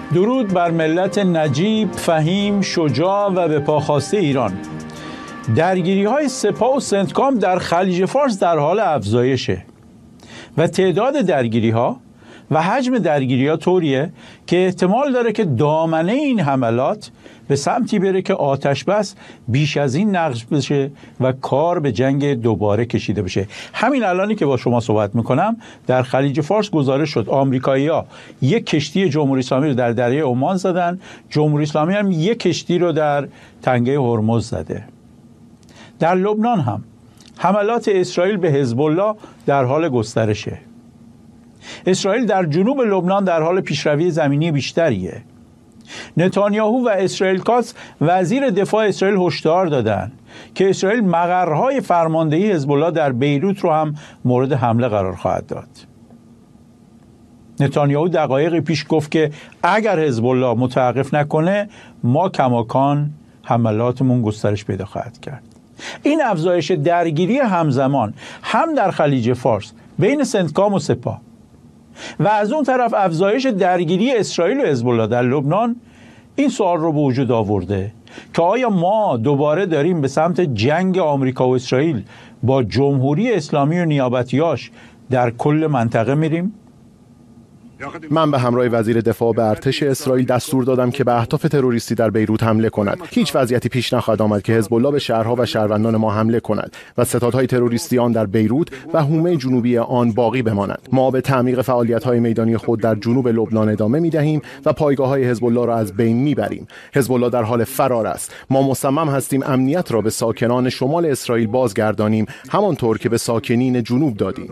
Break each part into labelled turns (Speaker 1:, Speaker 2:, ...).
Speaker 1: درود بر ملت نجیب، فهیم، شجاع و به پا خاسته ایران. درگیری‌های سپاه و سنتکام در خلیج فارس در حال افزایشه و تعداد درگیری‌ها و حجم درگیری‌ها طوریه که احتمال داره که دامنه این حملات به سمتی بره که آتش بس بیش از این نقض بشه و کار به جنگ دوباره کشیده بشه. همین الانی که با شما صحبت میکنم در خلیج فارس گزارش شد آمریکایی‌ها یک کشتی جمهوری اسلامی رو در دریای عمان زدن، جمهوری اسلامی هم یک کشتی رو در تنگه هرمز زده. در لبنان هم حملات اسرائیل به حزب الله در حال گسترشه. اسرائیل در جنوب لبنان در حال پیشروی زمینی بیشتریه. نتانیاهو و اسرائیل کاتس وزیر دفاع اسرائیل هشدار دادن که اسرائیل مقرهای فرماندهی حزب الله در بیروت رو هم مورد حمله قرار خواهد داد. نتانیاهو دقایقی پیش گفت که اگر حزب الله متوقف نکنه ما کماکان حملاتمون گسترش پیدا خواهد کرد. این افزایش درگیری همزمان هم در خلیج فارس بین سنتکام و سپاه و از اون طرف افزایش درگیری اسرائیل و حزب الله در لبنان این سوال رو به وجود آورده که آیا ما دوباره داریم به سمت جنگ آمریکا و اسرائیل با جمهوری اسلامی و نیابتیاش در کل منطقه میریم؟
Speaker 2: من به همراه وزیر دفاع به ارتش اسرائیل دستور دادم که به اهداف تروریستی در بیروت حمله کند. هیچ وضعیتی پیش نخواهد آمد که حزب الله به شهرها و شهروندان ما حمله کند و ستادهای تروریستی آن در بیروت و حومه جنوبی آن باقی بمانند. ما به تعمیق فعالیت‌های میدانی خود در جنوب لبنان ادامه می‌دهیم و پایگاه‌های حزب الله را از بین می‌بریم. حزب الله در حال فرار است. ما مصمم هستیم امنیت را به ساکنان شمال اسرائیل بازگردانیم، همانطور که به ساکنین جنوب دادیم.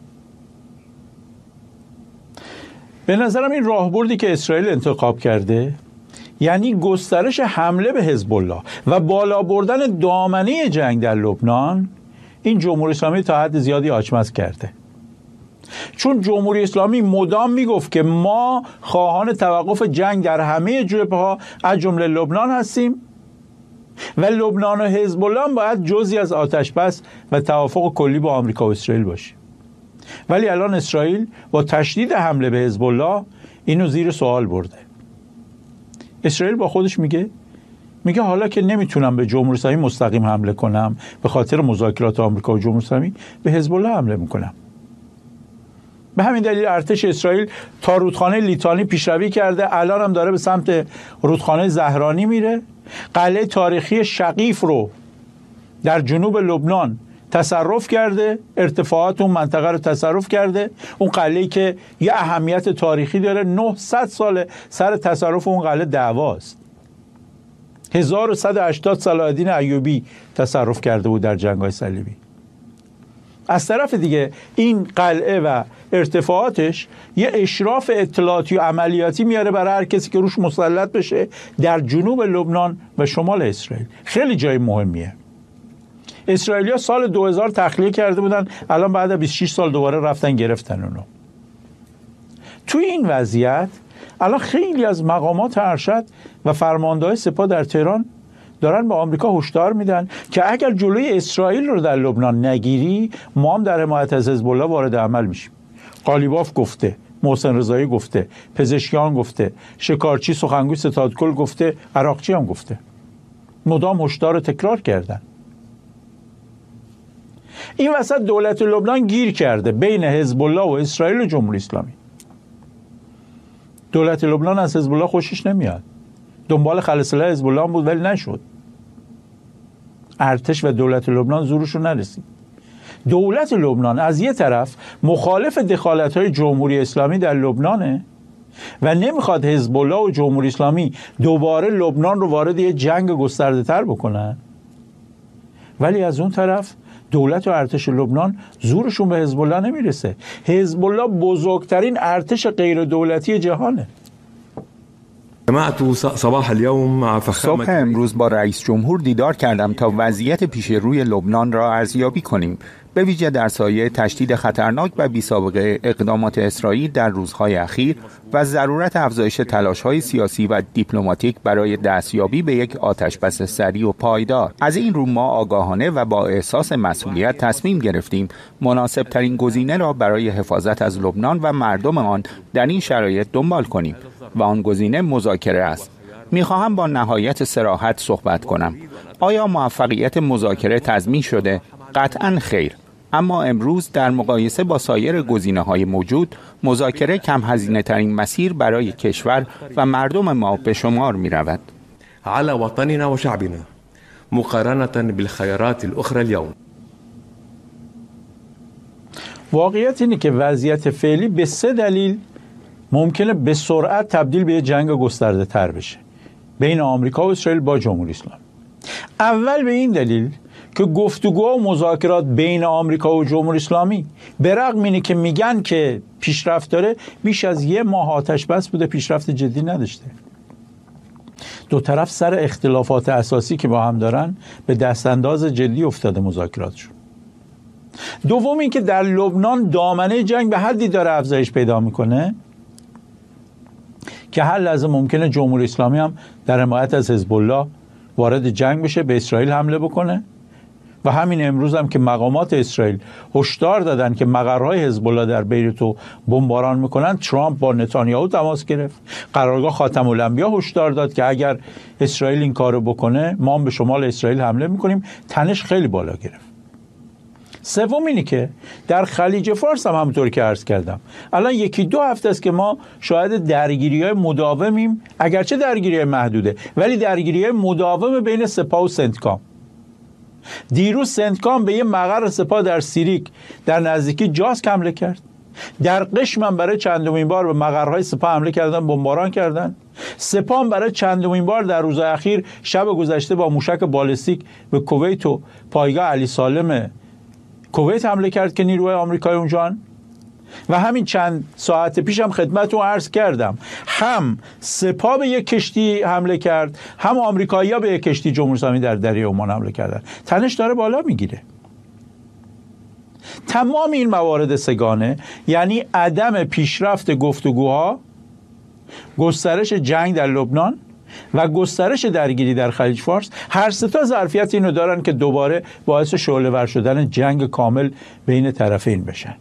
Speaker 1: به نظرم این راهبردی که اسرائیل انتخاب کرده، یعنی گسترش حمله به حزب الله و بالا بردن دامنه جنگ در لبنان، این جمهوری اسلامی تا حد زیادی آچمز کرده. چون جمهوری اسلامی مدام میگفت که ما خواهان توقف جنگ در همه جبهه‌ها از جمله لبنان هستیم و لبنان و حزب الله باید جزئی از آتش‌بس و توافق کلی با آمریکا و اسرائیل باشه. ولی الان اسرائیل با تشدید حمله به حزب الله اینو زیر سوال برده. اسرائیل با خودش میگه حالا که نمیتونم به جمهوری اسلامی مستقیم حمله کنم به خاطر مذاکرات آمریکا و جمهوری اسلامی، به حزب الله حمله میکنم. به همین دلیل ارتش اسرائیل تا رودخانه لیتانی پیشروی کرده، الان هم داره به سمت رودخانه زهرانی میره. قلعه تاریخی شقیف رو در جنوب لبنان تصرف کرده، ارتفاعات اون منطقه رو تصرف کرده. اون قلعه‌ای که یه اهمیت تاریخی داره، 900 سال سر تصرف اون قلعه دعواست. 1180 صلاح الدین ایوبی تصرف کرده بود در جنگ‌های صلیبی. از طرف دیگه این قلعه و ارتفاعاتش یه اشراف اطلاعاتی و عملیاتی میاره برای هر کسی که روش مسلط بشه در جنوب لبنان و شمال اسرائیل. خیلی جای مهمیه. اسرائیلیا سال 2000 تخلیه کرده بودن، الان بعد از 26 سال دوباره رفتن گرفتن اونو. توی این وضعیت الان خیلی از مقامات ارشد و فرمانده‌های سپاه در تهران دارن به آمریکا هشدار میدن که اگر جلوی اسرائیل رو در لبنان نگیری، ما هم در حمایت از حزب الله وارد عمل میشیم. قالیباف گفته، محسن رضایی گفته، پزشکیان گفته، شکارچی سخنگوی ستادکل گفته، عراقچی هم گفته. مدام هشدار تکرار کردن. این وسط دولت لبنان گیر کرده بین حزب الله و اسرائیل و جمهوری اسلامی. دولت لبنان از حزب الله خوشش نمیاد. دنبال خلسله حزب الله بود ولی نشد. ارتش و دولت لبنان زورشون نرسید. دولت لبنان از یه طرف مخالف دخالت‌های جمهوری اسلامی در لبنانه و نمیخواد حزب الله و جمهوری اسلامی دوباره لبنان رو وارد یه جنگ گسترده‌تر بکنن، ولی از اون طرف دولت و ارتش لبنان زورشون به حزب الله نمیرسه. حزب الله بزرگترین ارتش غیر دولتی جهانه.
Speaker 3: صبح امروز با رئیس جمهور دیدار کردم تا وضعیت پیش روی لبنان را ارزیابی کنیم، به ویژه در سایه تشدید خطرناک و بی‌سابقه اقدامات اسرائیل در روزهای اخیر و ضرورت افزایش تلاش‌های سیاسی و دیپلماتیک برای دستیابی به یک آتش‌بس سریع و پایدار. از این رو ما آگاهانه و با احساس مسئولیت تصمیم گرفتیم مناسب‌ترین گزینه را برای حفاظت از لبنان و مردم آن در این شرایط دنبال کنیم. و آن گزینه مذاکره است. میخواهم با نهایت صراحت صحبت کنم. آیا موفقیت مذاکره تضمین شده؟ قطعاً خیر. اما امروز در مقایسه با سایر گزینه‌های موجود، مذاکره کم هزینه ترین مسیر برای کشور و مردم ما به شمار می‌رود.
Speaker 4: على وطننا وشعبنا مقارنة بالخيارات الأخرى اليوم.
Speaker 1: واقعیت اینه که وضعیت فعلی به 3 دلیل ممکنه به سرعت تبدیل به جنگ گسترده تر بشه بین آمریکا و اسرائیل با جمهوری اسلامی. اول به این دلیل که گفتگوها و مذاکرات بین آمریکا و جمهوری اسلامی به رغم اینه که میگن که پیشرفت داره، بیش از 1 ماه آتش بس بوده، پیشرفت جدی نداشته. دو طرف سر اختلافات اساسی که با هم دارن به دستانداز جدی افتاده مذاکراتشون. دوم این که در لبنان دامنه جنگ به حدی داره افزایش پیدا میکنه که هر لحظه ممکنه جمهوری اسلامی هم در حمایت از حزب الله وارد جنگ بشه، به اسرائیل حمله بکنه. و همین امروز هم که مقامات اسرائیل هشدار دادن که مقرهای حزب الله در بیروت رو بمباران میکنن، ترامپ با نتانیاهو تماس گرفت. قرارگاه خاتم الانبیا هشدار داد که اگر اسرائیل این کارو بکنه ما به شمال اسرائیل حمله میکنیم. تنش خیلی بالا گرفت. سوم اینی که در خلیج فارس هم همونطور که عرض کردم الان 1-2 هفته است که ما شاهد درگیری‌های مداومیم، اگرچه درگیری محدوده ولی درگیری مداوم بین سپاه و سنتکام. دیروز سنتکام به یه مقر سپاه در سیریک در نزدیکی جاسک حمله کرد. در قشم هم برای چندمین بار به مقرهای سپاه حمله کردن، بمباران کردن. سپاه برای چندمین بار در روزهای اخیر شب گذشته با موشک بالستیک به کویت و پایگاه علی سالم کویت حمله کرد که نیروهای آمریکایی اونجان. و همین چند ساعت پیش هم خدمتتون عرض کردم هم سپاه به یک کشتی حمله کرد، هم آمریکایی‌ها به یک کشتی جمهوری اسلامی در دریای عمان حمله کردن. تنش داره بالا میگیره. تمام این موارد سگانه یعنی عدم پیشرفت گفتگوها، گسترش جنگ در لبنان و گسترش درگیری در خلیج فارس، هر سه تا ظرفیت اینو دارن که دوباره باعث شعله‌ور شدن جنگ کامل بین طرفین بشن.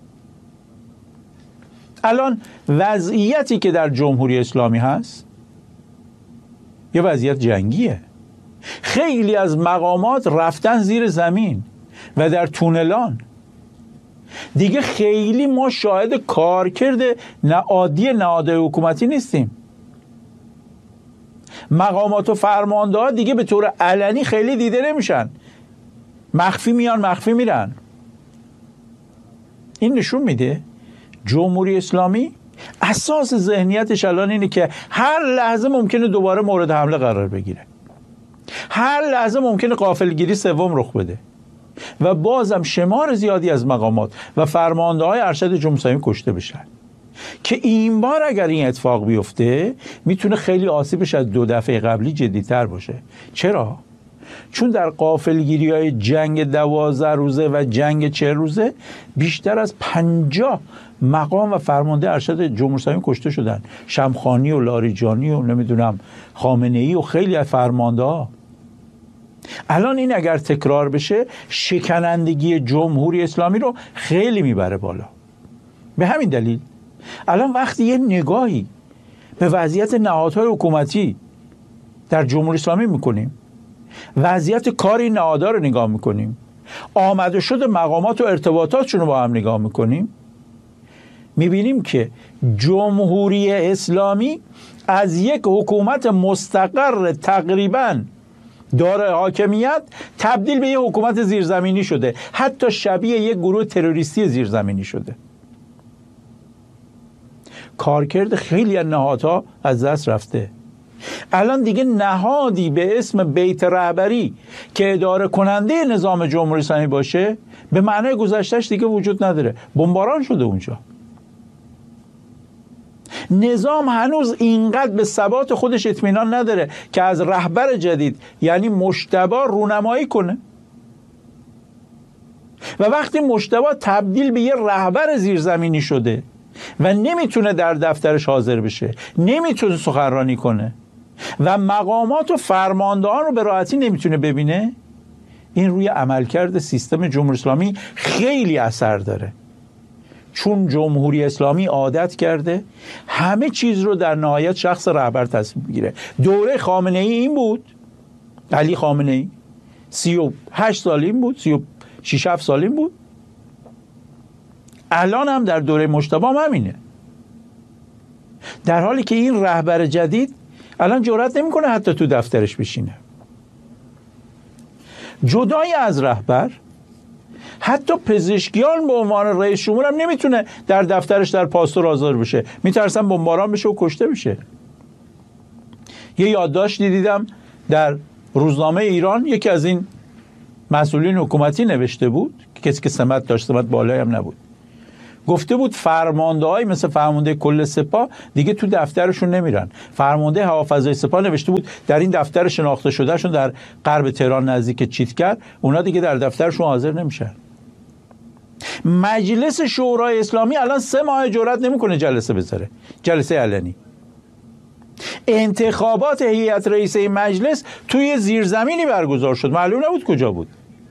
Speaker 1: الان وضعیتی که در جمهوری اسلامی هست یه وضعیت جنگیه. خیلی از مقامات رفتن زیر زمین و در تونلان. دیگه خیلی ما شاهد کارکرد عادی نهادهای حکومتی نیستیم. مقامات و فرمانده‌ها دیگه به طور علنی خیلی دیده نمیشن، مخفی میان مخفی میرن. این نشون میده جمهوری اسلامی اساس ذهنیتش الان اینه که هر لحظه ممکنه دوباره مورد حمله قرار بگیره، هر لحظه ممکنه غافلگیری سوم رخ بده و بازم شمار زیادی از مقامات و فرمانده‌های ارشد جمهوری اسلامی کشته بشن که این بار اگر این اتفاق بیفته میتونه خیلی آسیبش از 2 دفعه قبلی جدی‌تر باشه. چرا؟ چون در غافلگیری‌های جنگ 12 روزه و جنگ 40 روزه بیشتر از 50 مقام و فرمانده ارشد جمهوری اسلامی کشته شدن. شمخانی و لاریجانی و نمیدونم خامنه‌ای و خیلی از فرمانده‌ها. الان این اگر تکرار بشه شکنندگی جمهوری اسلامی رو خیلی میبره بالا. به همین دلیل الان وقتی یه نگاهی به وضعیت نهادهای حکومتی در جمهوری اسلامی میکنیم، وضعیت کار این نهادها رو نگاه میکنیم، آمده شده مقامات و ارتباطاتشون رو با هم نگاه میکنیم، میبینیم که جمهوری اسلامی از یک حکومت مستقر تقریباً داره حاکمیت تبدیل به یک حکومت زیرزمینی شده، حتی شبیه یک گروه تروریستی زیرزمینی شده. کارکرد خیلی از نهادها از دست رفته. الان دیگه نهادی به اسم بیت رهبری که اداره کننده نظام جمهوری اسلامی باشه به معنای گذشتهش دیگه وجود نداره. بمباران شده اونجا. نظام هنوز اینقدر به ثبات خودش اطمینان نداره که از رهبر جدید یعنی مجتبی رونمایی کنه. و وقتی مجتبی تبدیل به یه رهبر زیرزمینی شده و نمیتونه در دفترش حاضر بشه، نمیتونه سخنرانی کنه و مقامات و فرماندهان رو به راحتی نمیتونه ببینه، این روی عملکرد سیستم جمهوری اسلامی خیلی اثر داره. چون جمهوری اسلامی عادت کرده همه چیز رو در نهایت شخص رهبر تصمیم میگیره. دوره خامنه ای این بود، علی خامنه ای 38 سال این بود، 36-7 سال این بود. الان هم در دوره مجتبی همینه، در حالی که این رهبر جدید الان جرئت نمیکنه حتی تو دفترش بشینه. جدای از رهبر، حتی پزشکیان به عنوان رئیس جمهور هم نمیتونه در دفترش در پاستور حاضر بشه، میترسن بمباران بشه و کشته بشه. یه یادداشتی دیدم در روزنامه ایران، یکی از این مسئولین حکومتی نوشته بود، کسی که سمت داشت، سمت بالایی هم نبود، گفته بود فرمانده‌های مثل فرمانده کل سپاه دیگه تو دفترشون نمیرن. فرمانده هوافضای سپاه نوشته بود در این دفتر شناخته شدهشون در غرب تهران نزدیک چیتکر، اونا دیگه در دفترشون حاضر نمیشن. مجلس شورای اسلامی الان 3 ماه جرئت نمیکنه جلسه بذاره، جلسه علنی. انتخابات هیئت رئیسه مجلس توی زیرزمینی برگزار شد، معلوم نبود کجا بود.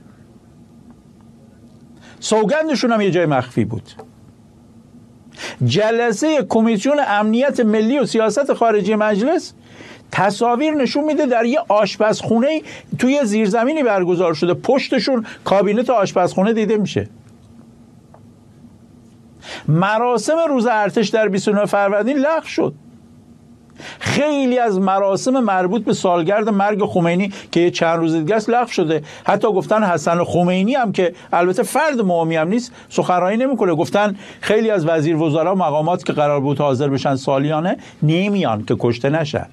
Speaker 1: سوگندشون هم یه جای مخفی بود. جلسه کمیسیون امنیت ملی و سیاست خارجی مجلس تصاویر نشون میده در یه آشپزخونه توی زیرزمینی برگزار شده، پشتشون کابینت آشپزخونه دیده میشه. مراسم روز ارتش در 29 فروردین لغو شد. خیلی از مراسم مربوط به سالگرد مرگ خمینی که یه چند روز دیگه است لغو شده. حتی گفتن حسن خمینی هم که البته فرد مهمی هم نیست سخنرانی نمیکنه، گفتن خیلی از وزیر وزرا مقامات که قرار بود حاضر بشن سالیانه نمیان که کشته نشن.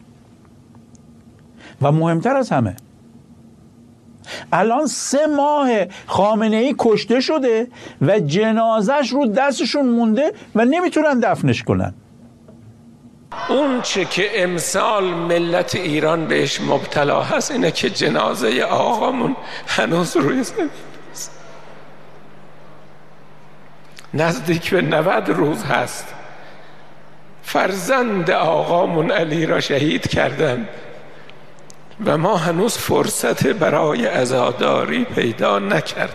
Speaker 1: و مهمتر از همه الان 3 ماه خامنه ای کشته شده و جنازش رو دستشون مونده و نمیتونن دفنش کنن.
Speaker 5: اون چه که امسال ملت ایران بهش مبتلا هست اینه که جنازه آقامون هنوز روی زمین است. نزدیک به 90 روز هست فرزند آقامون علی را شهید کردن و ما هنوز فرصت برای عزاداری پیدا نکردیم.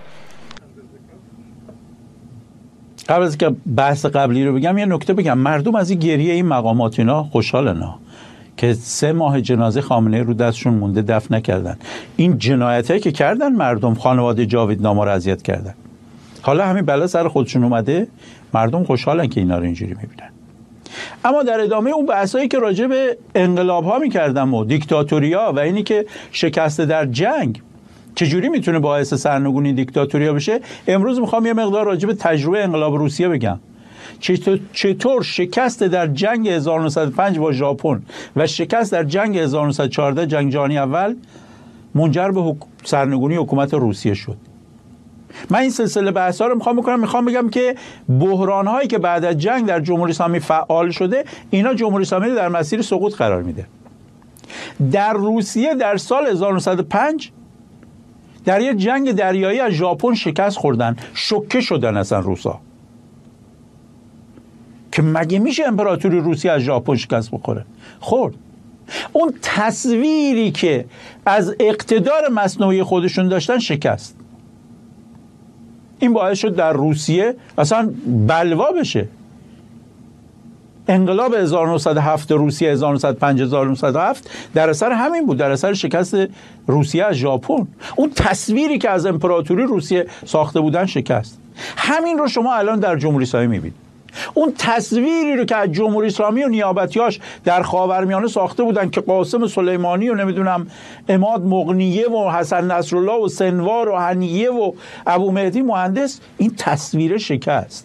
Speaker 1: قبل از که بحث قبلی رو بگم یه نکته بگم. مردم از این گریه این مقامات اینا خوشحالن که 3 ماه جنازه خامنه‌ای رو دستشون مونده دفن نکردن. این جنایتایی که کردن مردم، خانواده جاویدنامه رو اذیت کردن، حالا همین بلا سر خودشون اومده، مردم خوشحالن که اینا رو اینجوری میبینن. اما در ادامه اون بحثایی که راجع به انقلاب‌ها می‌کردم و دیکتاتوری‌ها و اینی که شکست در جنگ چجوری میتونه باعث سرنگونی دیکتاتوریا بشه، امروز میخوام یه مقدار راجع به تجربه انقلاب روسیه بگم. چطور شکست در جنگ 1905 با ژاپن و شکست در جنگ 1914 جنگ جهانی اول منجر به سرنگونی حکومت روسیه شد. من این سلسله بحث‌ها رو میخوام بگم که بحران‌هایی که بعد از جنگ در جمهوری اسلامی فعال شده، اینا جمهوری اسلامی رو در مسیر سقوط قرار میده. در روسیه در سال 1905 در یک جنگ دریایی از ژاپن شکست خوردن، شوکه شدن اصلا روسا که مگه میشه امپراتوری روسیه از ژاپن شکست بخوره؟ خورد. اون تصویری که از اقتدار مصنوعی خودشون داشتن شکست. این باعث شد در روسیه اصلا بلوا بشه. انقلاب 1907 روسیه 1905 در اثر همین بود، در اثر شکست روسیه از ژاپن. اون تصویری که از امپراتوری روسیه ساخته بودن شکست. همین رو شما الان در جمهوری اسلامی میبینید. اون تصویری رو که از جمهوری اسلامی و نیابتیاش در خاورمیانه ساخته بودن که قاسم سلیمانی و نمیدونم عماد مغنیه و حسن نصرالله و سنوار و هنیه و ابو مهدی مهندس، این تصویر شکست.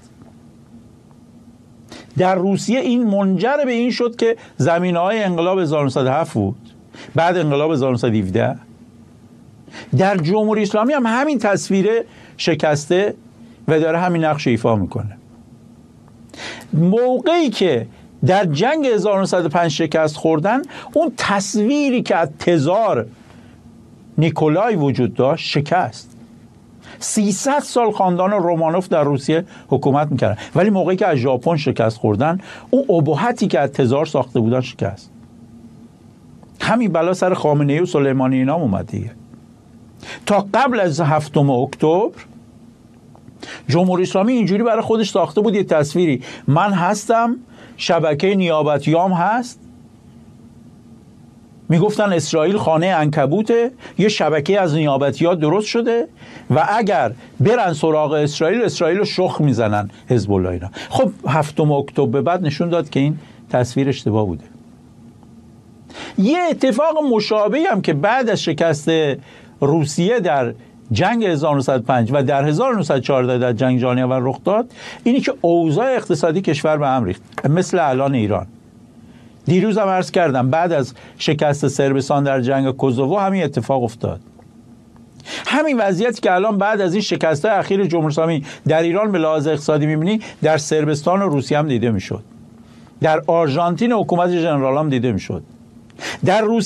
Speaker 1: در روسیه این منجر به این شد که زمینه‌های انقلاب 1907 بود، بعد انقلاب 1917. در جمهوری اسلامی هم همین تصویر شکسته و داره همین نقش ایفا میکنه. موقعی که در جنگ 1905 شکست خوردن، اون تصویری که از تزار نیکولای وجود داشت شکست. 300 سال خاندان رومانوف در روسیه حکومت میکردن، ولی موقعی که از ژاپن شکست خوردن، اون ابهتی که از تزار ساخته بودن شکست. همین بلا سر خامنه‌ای و سلیمانی اینا اومد دیگه. تا قبل از 7 اکتبر جمهوری اسلامی اینجوری برای خودش ساخته بود یه تصویری، من هستم، شبکه نیابتیام هست، میگفتن اسرائیل خانه عنکبوته، یه شبکه از نیابتیات درست شده و اگر برن سراغ اسرائیل رو شخ میزنن حزب الله اینا. خب 7 اکتبر به بعد نشون داد که این تصویر اشتباه بوده. یه اتفاق مشابهی هم که بعد از شکست روسیه در جنگ 1905 و در 1914 در جنگ جهانی اول رخ داد، اینی که اوضاع اقتصادی کشور به هم ریخت، مثل الان ایران. دیروز هم عرض کردم بعد از شکست صربستان در جنگ کوزوو همین اتفاق افتاد. همین وضعیتی که الان بعد از این شکست‌های اخیر جمهوری اسلامی در ایران به لحاظ اقتصادی می‌بینی، در صربستان و روسیه هم دیده می‌شد، در آرژانتین حکومت ژنرال هم دیده می‌شد، در روسیه